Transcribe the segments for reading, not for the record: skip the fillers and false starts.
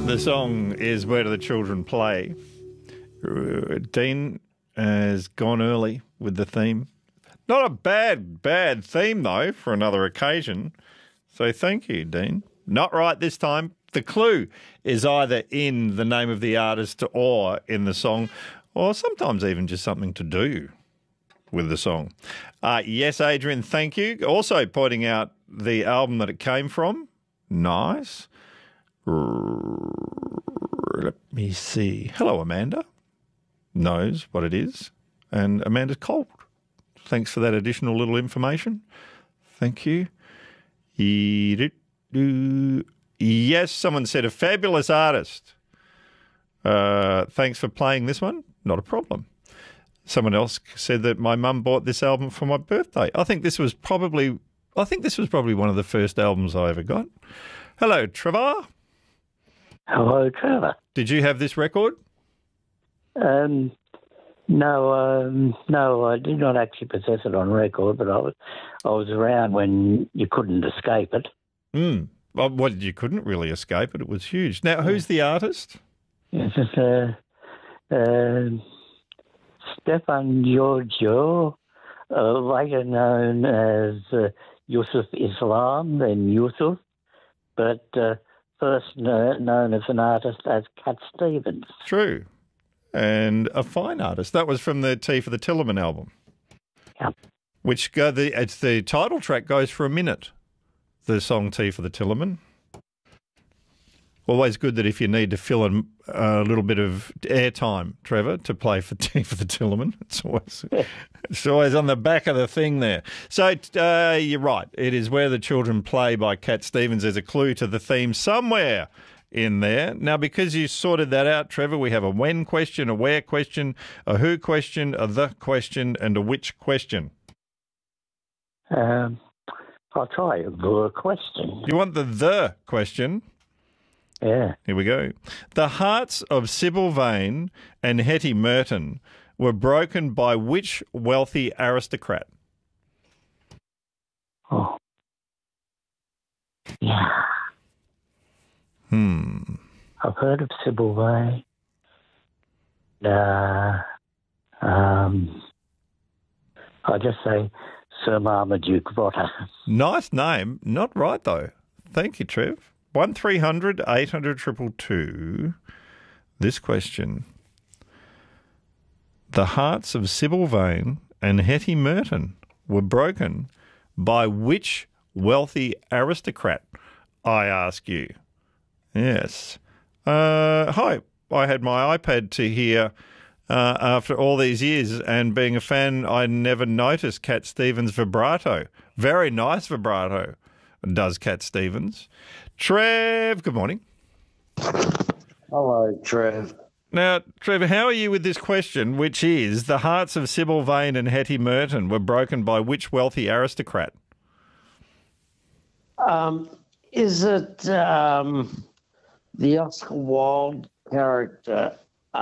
The song is Where Do the Children Play? Dean has gone early with the theme. Not a bad theme, though, for another occasion. So thank you, Dean. Not right this time. The clue is either in the name of the artist or in the song, or sometimes even just something to do with the song. Yes, Adrian, thank you. Also pointing out the album that it came from. Nice. Let me see. Hello, Amanda. Knows what it is. And Amanda's cold. Thanks for that additional little information. Thank you. Yes, someone said a fabulous artist. Thanks for playing this one. Not a problem. Someone else said that my mum bought this album for my birthday. I think this was probably one of the first albums I ever got. Hello, Trevor. Hello, Trevor. Did you have this record? No, I did not actually possess it on record, but I was around when you couldn't escape it. Well, you couldn't really escape it. It was huge. Now, who's the artist? It's Stefan Giorgio, later known as Yusuf Islam, then Yusuf, but first known as an artist as Cat Stevens. True. And a fine artist. That was from the Tea for the Tillerman album. Yep. Which the title track goes for a minute, the song Tea for the Tillerman. Always good that if you need to fill in a little bit of airtime, Trevor, to play for Tea for the Tillerman. It's always on the back of the thing there. So you're right. It is Where the Children Play by Cat Stevens. There's a clue to the theme somewhere in there. Now, because you sorted that out, Trevor, we have a when question, a where question, a who question, a the question, and a which question. I'll try the question. You want the question? Yeah. Here we go. The hearts of Sybil Vane and Hetty Merton were broken by which wealthy aristocrat? Oh. Yeah. I've heard of Sybil Vane. I'll just say Sir Marmaduke Potter. Nice name. Not right, though. Thank you, Trev. 1300 800 222. This question. The hearts of Sybil Vane and Hetty Merton were broken by which wealthy aristocrat, I ask you? Yes. Hi. I had my iPad to hear after all these years, and being a fan, I never noticed Cat Stevens' vibrato. Very nice vibrato, does Cat Stevens. Trev, good morning. Hello, Trev. Now, Trevor, how are you with this question, which is the hearts of Sybil Vane and Hetty Merton were broken by which wealthy aristocrat? Is it the Oscar Wilde character?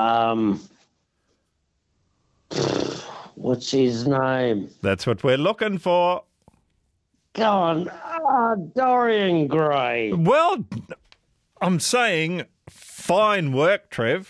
What's his name? That's what we're looking for. Go on. Dorian Gray. Well, I'm saying fine work, Trev.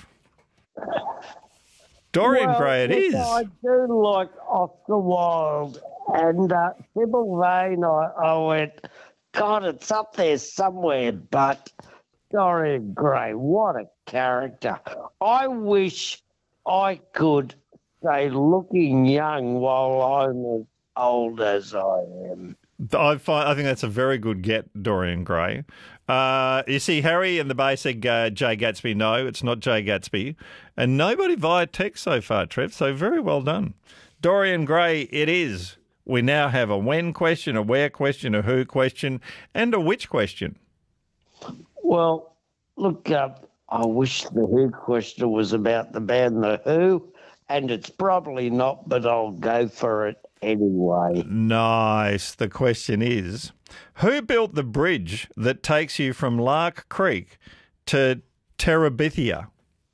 Dorian Gray it is. I do like Oscar Wilde. And Sybil Vane, I went, God, it's up there somewhere, but Dorian Gray, what a character. I wish I could stay looking young while I'm as old as I am. I think that's a very good get, Dorian Gray. You see, Harry in the Bay said Jay Gatsby. No, it's not Jay Gatsby. And nobody via text so far, Trev, so very well done. Dorian Gray it is. We now have a when question, a where question, a who question, and a which question. Well, look, I wish the who question was about the band The Who, and it's probably not, but I'll go for it anyway. Nice. The question is, who built the bridge that takes you from Lark Creek to Terabithia?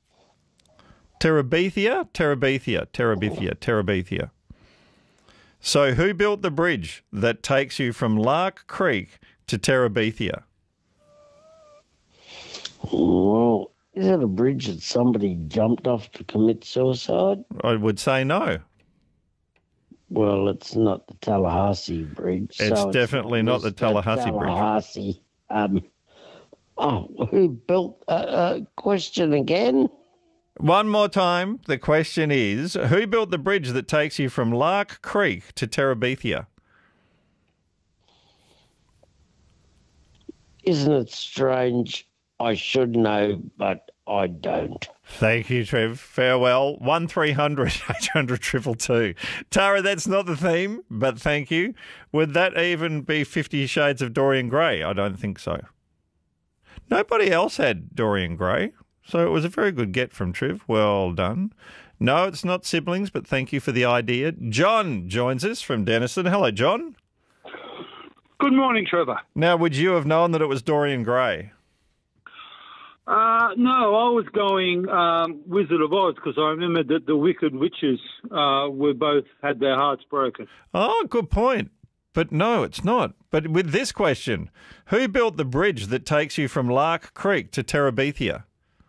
Terabithia. So who built the bridge that takes you from Lark Creek to Terabithia? Well, is it a bridge that somebody jumped off to commit suicide? I would say no. Well, it's not the Tallahassee Bridge. It's so definitely not the Mr. Tallahassee Bridge. Tallahassee. Who built question again? One more time. The question is, who built the bridge that takes you from Lark Creek to Terabithia? Isn't it strange? I should know, but I don't. Thank you, Trev. Farewell. 1300 800 222. Tara, that's not the theme, but thank you. Would that even be 50 Shades of Dorian Gray? I don't think so. Nobody else had Dorian Gray, so it was a very good get from Trev. Well done. No, it's not siblings, but thank you for the idea. John joins us from Denison. Hello, John. Good morning, Trevor. Now, would you have known that it was Dorian Gray? No, I was going Wizard of Oz because I remember that the Wicked Witches were both had their hearts broken. Oh, good point. But no, it's not. But with this question, who built the bridge that takes you from Lark Creek to Terabithia?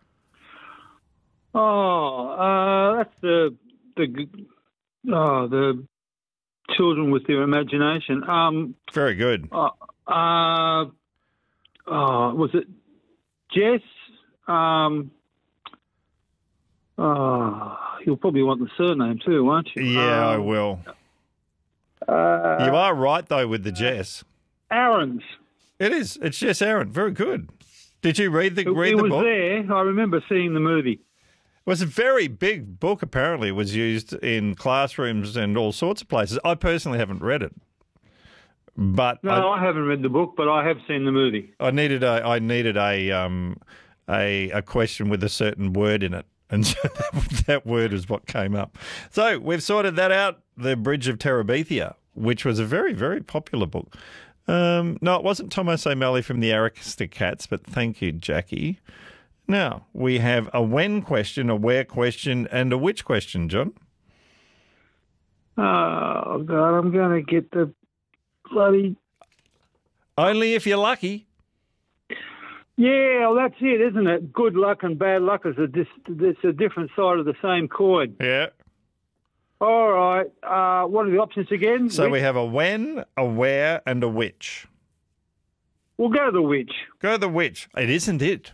That's the children with their imagination. Very good. Was it Jess? You'll probably want the surname too, won't you? Yeah, I will. You are right, though, with the Jess. Aaron's. It is. It's Jess Aaron. Very good. Did you read the It book? was there. I remember seeing the movie. It was a very big book, apparently. It was used in classrooms and all sorts of places. I personally haven't read it. But No, I haven't read the book, but I have seen the movie. I needed a question with a certain word in it. And so that word is what came up. So we've sorted that out, The Bridge of Terabithia, which was a very, very popular book. No, it wasn't Thomas O'Malley from the Aristocats, but thank you, Jackie. Now, we have a when question, a where question, and a which question, John. Oh, God, I'm going to get the bloody... Only if you're lucky. Yeah, well, that's it, isn't it? Good luck and bad luck is it's a different side of the same coin. Yeah. All right. What are the options again? So we have a when, a where, and a which. We'll go the which. Go the which. It isn't it.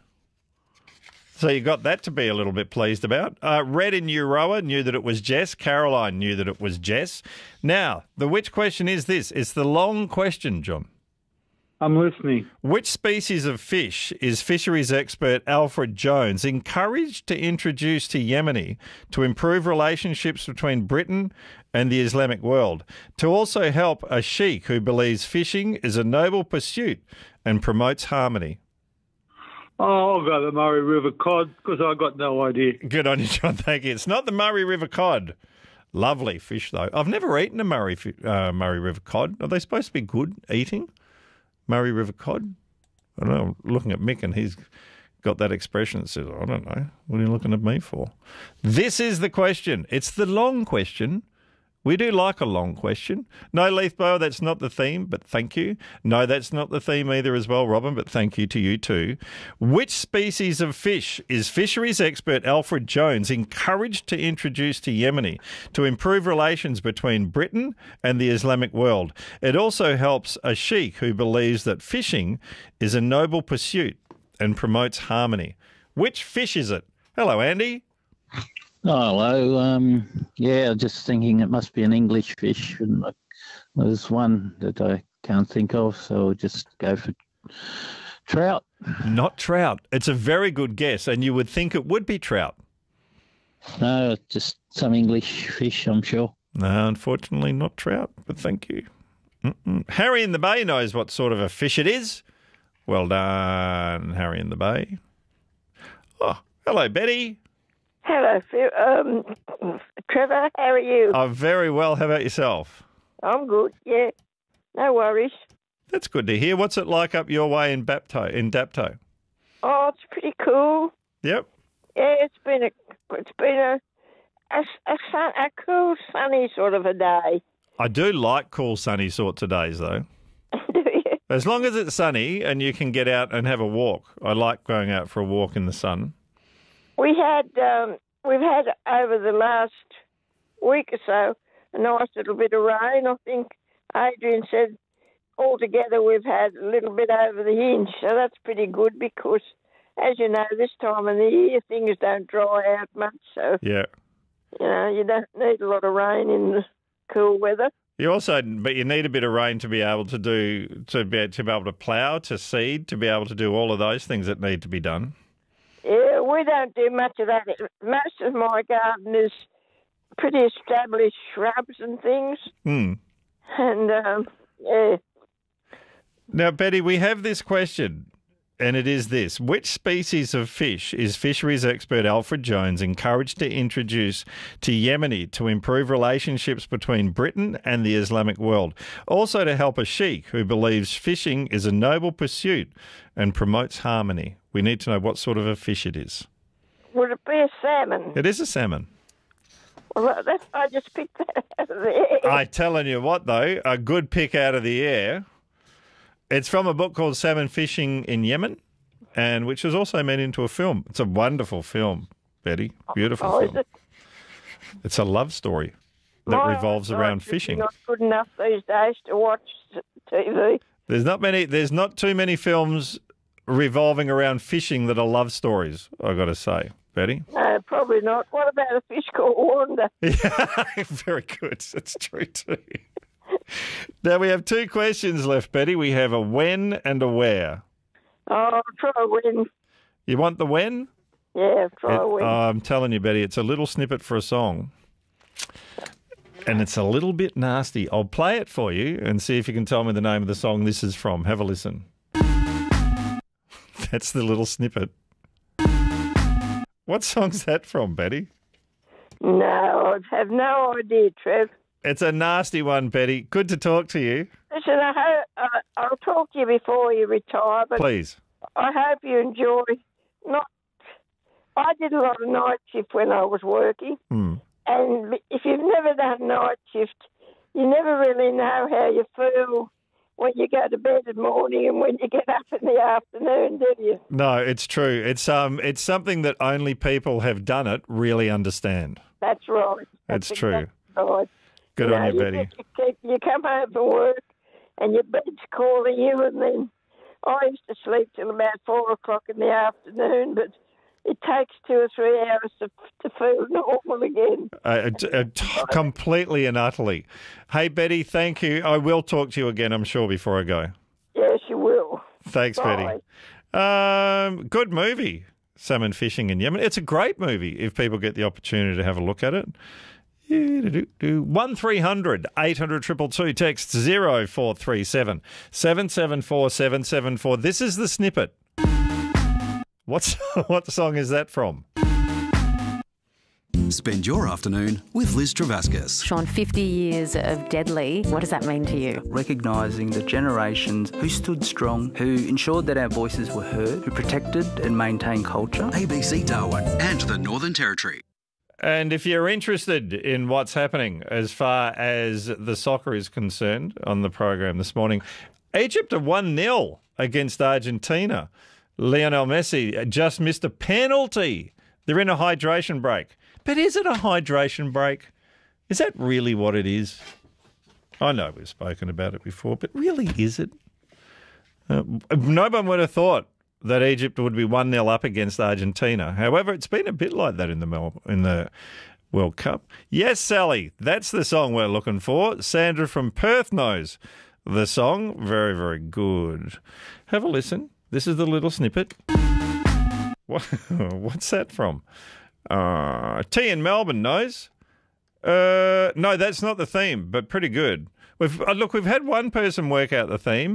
So you got that to be a little bit pleased about. Red in Euroa knew that it was Jess. Caroline knew that it was Jess. Now, the which question is this. It's the long question, John. I'm listening. Which species of fish is fisheries expert Alfred Jones encouraged to introduce to Yemeni to improve relationships between Britain and the Islamic world, to also help a sheikh who believes fishing is a noble pursuit and promotes harmony? Oh, I'll go the Murray River cod because I got no idea. Good on you, John. Thank you. It's not the Murray River cod. Lovely fish, though. I've never eaten a Murray River cod. Are they supposed to be good eating? Murray River cod? I don't know. Looking at Mick and he's got that expression that says, I don't know. What are you looking at me for? This is the question. It's the long question. We do like a long question. No, Leithbow, that's not the theme, but thank you. No, that's not the theme either as well, Robin, but thank you to you too. Which species of fish is fisheries expert Alfred Jones encouraged to introduce to Yemeni to improve relations between Britain and the Islamic world? It also helps a sheikh who believes that fishing is a noble pursuit and promotes harmony. Which fish is it? Hello, Andy. Oh, hello. Yeah, just thinking it must be an English fish. And there's one that I can't think of, so I'll just go for trout. Not trout. It's a very good guess, and you would think it would be trout. No, just some English fish, I'm sure. No, unfortunately not trout, but thank you. Harry in the Bay knows what sort of a fish it is. Well done, Harry in the Bay. Oh, hello, Betty. Hello, Phil. Trevor, how are you? I'm very well. How about yourself? I'm good, yeah. No worries. That's good to hear. What's it like up your way in Dapto? Oh, it's pretty cool. Yep. Yeah, it's been a cool, sunny sort of a day. I do like cool, sunny sorts of days, though. Do you? As long as it's sunny and you can get out and have a walk. I like going out for a walk in the sun. We've had over the last week or so a nice little bit of rain. I think Adrian said altogether we've had a little bit over the inch, so that's pretty good because, as you know, this time of the year things don't dry out much. So Yeah. you don't need a lot of rain in the cool weather. But you need a bit of rain to be able to be able to plough, to seed, to be able to do all of those things that need to be done. Yeah, we don't do much of that. Most of my garden is pretty established shrubs and things. Hmm. And, yeah. Now, Betty, we have this question, and it is this. Which species of fish is fisheries expert Alfred Jones encouraged to introduce to Yemeni to improve relationships between Britain and the Islamic world? Also to help a sheikh who believes fishing is a noble pursuit and promotes harmony. We need to know what sort of a fish it is. Would it be a salmon? It is a salmon. Well, I just picked that out of the air. I telling you what, though, a good pick out of the air. It's from a book called Salmon Fishing in Yemen, and which was also made into a film. It's a wonderful film, Betty. Beautiful Oh, is film. it? It's a love story that My revolves around eyesight is fishing. Not good enough these days to watch TV. There's not too many films revolving around fishing that are love stories, I've got to say, Betty. No, probably not. What about a fish called Wanda? Yeah, very good. That's true too. Now we have two questions left, Betty. We have a when and a where. Oh, try a win. You want the when? Yeah, try a win. I'm telling you, Betty, it's a little snippet for a song. And it's a little bit nasty. I'll play it for you and see if you can tell me the name of the song this is from. Have a listen. That's the little snippet. What song's that from, Betty? No, I have no idea, Trev. It's a nasty one, Betty. Good to talk to you. Listen, I'll talk to you before you retire, but Please. I hope you enjoy. I did a lot of night shift when I was working, and if you've never done night shift, you never really know how you feel when you go to bed in the morning and when you get up in the afternoon, do you? No, it's true. It's something that only people have done it really understand. That's right. It's That's true. exactly right. Good on you, Betty. You come home from work and your bed's calling you, and then I used to sleep till about 4 o'clock in the afternoon, but it takes 2 or 3 hours to feel normal again. Completely and utterly. Hey, Betty, thank you. I will talk to you again, I'm sure, before I go. Yes, you will. Thanks, Bye. Betty. Good movie, Salmon Fishing in Yemen. It's a great movie if people get the opportunity to have a look at it. 1300 800 222, text 0437 774 774. This is the snippet. What song is that from? Spend your afternoon with Liz Travascus. Sean, 50 years of Deadly, what does that mean to you? Recognising the generations who stood strong, who ensured that our voices were heard, who protected and maintained culture. ABC Darwin and the Northern Territory. And if you're interested in what's happening as far as the soccer is concerned on the program this morning, Egypt are 1-0 against Argentina. Lionel Messi just missed a penalty. They're in a hydration break. But is it a hydration break? Is that really what it is? I know we've spoken about it before, but really is it? No one would have thought that Egypt would be 1-0 up against Argentina. However, it's been a bit like that in the World Cup. Yes, Sally, that's the song we're looking for. Sandra from Perth knows the song. Very, very good. Have a listen. This is the little snippet. What's that from? T in Melbourne knows. No, that's not the theme, but pretty good. We've had one person work out the theme.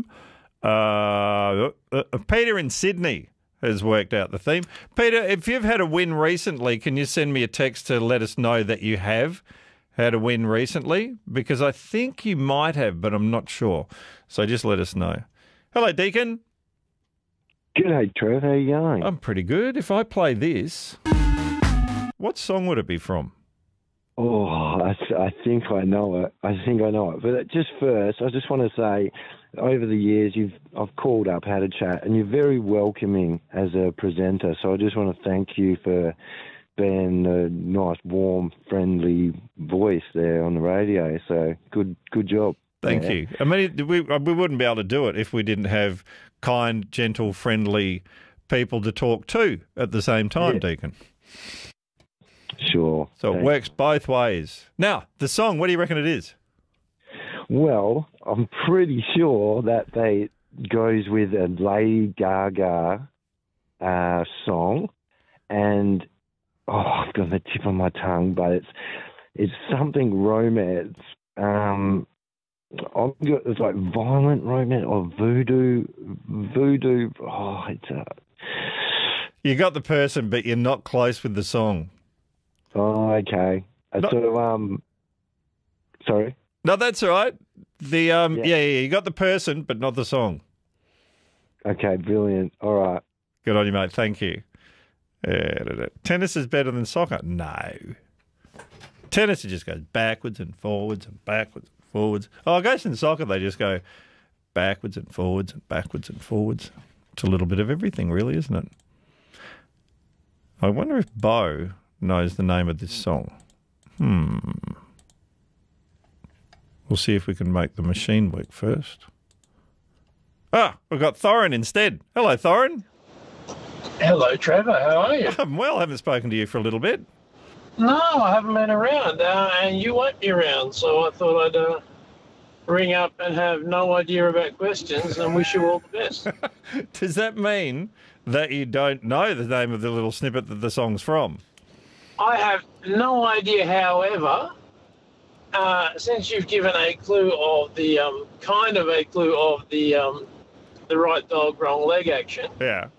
Peter in Sydney has worked out the theme. Peter, if you've had a win recently, can you send me a text to let us know that you have had a win recently? Because I think you might have, but I'm not sure. So just let us know. Hello, Deacon. G'day, Trev. How you going? I'm pretty good. If I play this, what song would it be from? Oh, I think I know it. But just first, I just want to say, over the years, I've called up, had a chat, and you're very welcoming as a presenter. So I just want to thank you for being a nice, warm, friendly voice there on the radio. So good job. Thank you. I mean, we wouldn't be able to do it if we didn't have kind, gentle, friendly people to talk to at the same time, Deacon. Sure. So it works both ways. Now, the song, what do you reckon it is? Well, I'm pretty sure that they goes with a Lady Gaga song, and I've got the tip on my tongue, but it's something romance. It's like violent romance or voodoo. Oh, You got the person, but you're not close with the song. Oh, okay. Sorry. No, that's all right. Yeah, you got the person, but not the song. Okay, brilliant. All right. Good on you, mate. Thank you. Tennis is better than soccer? No. Tennis, it just goes backwards and forwards and backwards and forwards. Oh, I guess in soccer they just go backwards and forwards and backwards and forwards. It's a little bit of everything, really, isn't it? I wonder if Bo knows the name of this song. We'll see if we can make the machine work first. We've got Thorin instead. Hello, Thorin. Hello, Trevor. How are you? I'm well. I haven't spoken to you for a little bit. No, I haven't been around, and you won't be around, so I thought I'd ring up and have no idea about questions and wish you all the best. Does that mean that you don't know the name of the little snippet that the song's from? I have no idea, however, since you've given a clue of the, the right dog, wrong leg action. Yeah.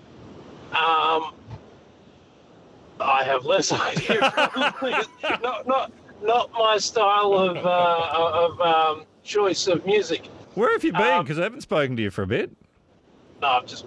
I have less idea. not my style of choice of music. Where have you been? Because I haven't spoken to you for a bit. No, I've just